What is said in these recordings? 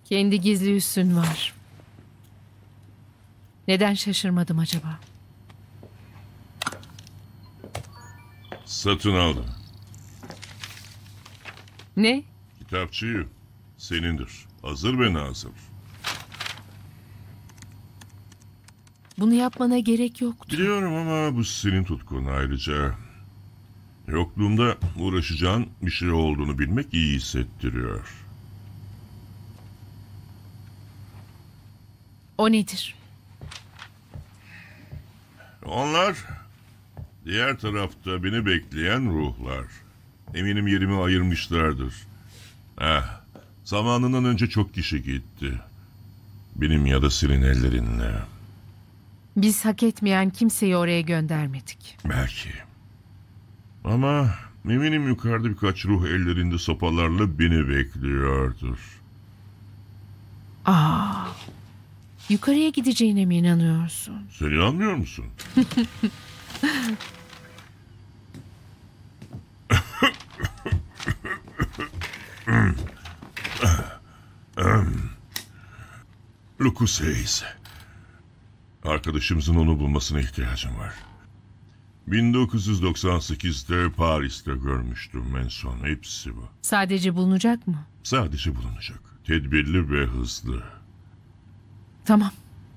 Kendi gizli üssün var. Neden şaşırmadım acaba? Satın aldım. Ne? Kitapçıyı. Senindir. Hazır ve nazır. Bunu yapmana gerek yoktu. Biliyorum ama bu senin tutkun ayrıca. Yokluğumda uğraşacağın bir şey olduğunu bilmek iyi hissettiriyor. O nedir? Onlar diğer tarafta beni bekleyen ruhlar. Eminim yerimi ayırmışlardır. Zamanından önce çok kişi gitti. Benim ya da senin ellerinle. Biz hak etmeyen kimseyi oraya göndermedik. Belki. Ama eminim yukarıda birkaç ruh ellerinde sopalarla beni bekliyordur. Yukarıya gideceğine mi inanıyorsun? Sen inanmıyor musun? Lucas Hayes. Arkadaşımızın onu bulmasına ihtiyacım var. 1998'de Paris'te görmüştüm en son. Hepsi bu. Sadece bulunacak mı? Sadece bulunacak. Tedbirli ve hızlı. Tamam.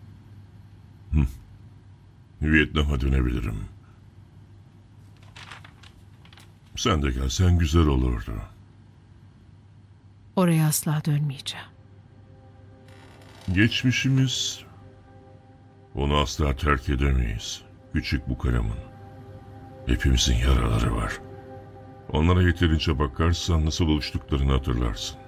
Vietnam'a dönebilirim. Sen de gelsen güzel olurdu. Oraya asla dönmeyeceğim. Geçmişimiz... Onu asla terk edemeyiz. Küçük bu kalemin. Hepimizin yaraları var. Onlara yeterince bakarsan nasıl oluştuklarını hatırlarsın.